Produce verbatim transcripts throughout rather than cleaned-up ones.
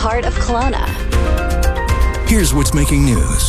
heart of Kelowna. Here's what's making news.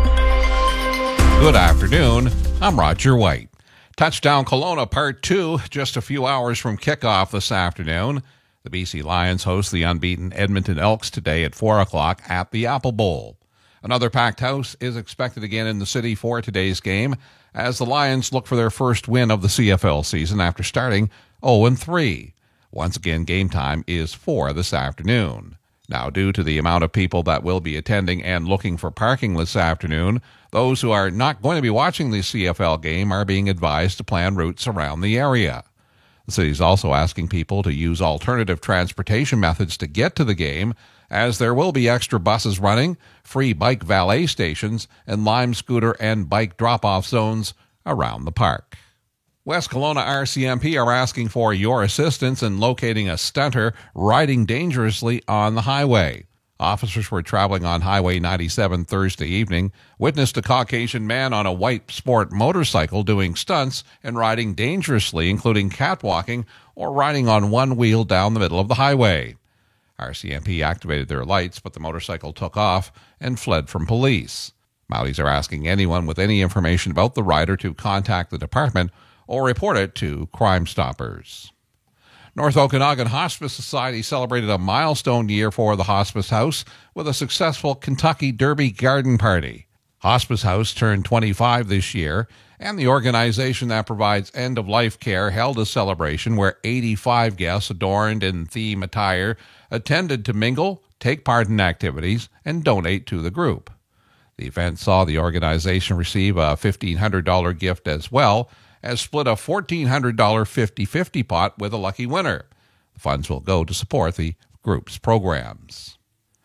Good afternoon. I'm Roger White. Touchdown Kelowna Part two, just a few hours from kickoff this afternoon. The B C Lions host the unbeaten Edmonton Elks today at four o'clock at the Apple Bowl. Another packed house is expected again in the city for today's game as the Lions look for their first win of the C F L season after starting oh and three. Once again, game time is four this afternoon. Now, due to the amount of people that will be attending and looking for parking this afternoon, those who are not going to be watching the C F L game are being advised to plan routes around the area. The city is also asking people to use alternative transportation methods to get to the game, as there will be extra buses running, free bike valet stations, and Lime scooter and bike drop-off zones around the park. West Kelowna R C M P are asking for your assistance in locating a stunter riding dangerously on the highway. Officers were traveling on Highway ninety-seven Thursday evening, witnessed a Caucasian man on a white sport motorcycle doing stunts and riding dangerously, including catwalking or riding on one wheel down the middle of the highway. R C M P activated their lights, but the motorcycle took off and fled from police. Mounties are asking anyone with any information about the rider to contact the department or report it to Crime Stoppers. North Okanagan Hospice Society celebrated a milestone year for the Hospice House with a successful Kentucky Derby garden party. Hospice House turned twenty-five this year, and the organization that provides end-of-life care held a celebration where eighty-five guests adorned in theme attire attended to mingle, take part in activities, and donate to the group. The event saw the organization receive a fifteen hundred dollars gift as well, has split a fourteen hundred dollars fifty-fifty pot with a lucky winner. The funds will go to support the group's programs.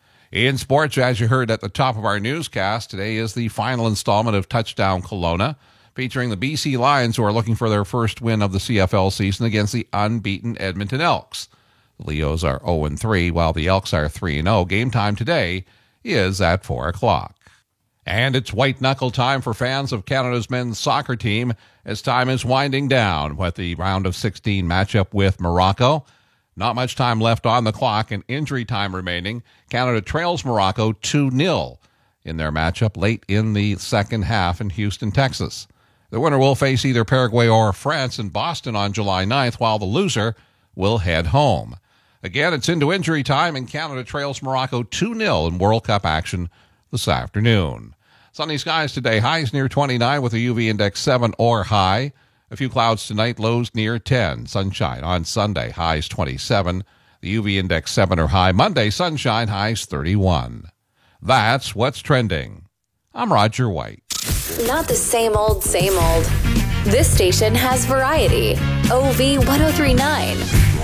In sports, as you heard at the top of our newscast, today is the final installment of Touchdown Kelowna, featuring the B C Lions, who are looking for their first win of the C F L season against the unbeaten Edmonton Elks. The Leos are oh and three, while the Elks are three and oh. Game time today is at four o'clock. And it's white-knuckle time for fans of Canada's men's soccer team as time is winding down with the round of sixteen matchup with Morocco. Not much time left on the clock and injury time remaining. Canada trails Morocco two nil in their matchup late in the second half in Houston, Texas. The winner will face either Paraguay or France in Boston on July ninth, while the loser will head home. Again, it's into injury time, and Canada trails Morocco two nil in World Cup action this afternoon. Sunny skies today, highs near twenty-nine with a U V index seven or high. A few clouds tonight, lows near ten. Sunshine on Sunday, highs twenty-seven. The U V index seven or high. Monday, sunshine, highs thirty-one. That's what's trending. I'm Roger White. Not the same old, same old. This station has variety. O V ten thirty-nine.